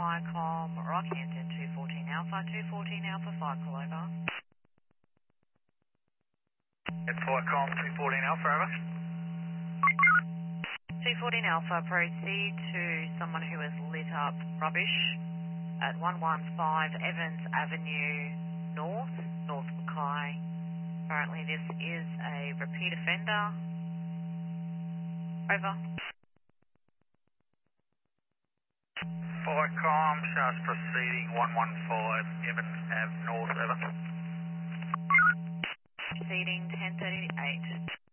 Vicom, Rockhampton 214 Alpha, 214 Alpha, 5 call over. It's Vicom 214 Alpha, over. 214 Alpha, proceed to someone who has lit up rubbish at 115 Evans Avenue North, North Mackay. Apparently this is a repeat offender. Over. Vicom, shows proceeding 115 Evans Ave North, over. Proceeding 1038.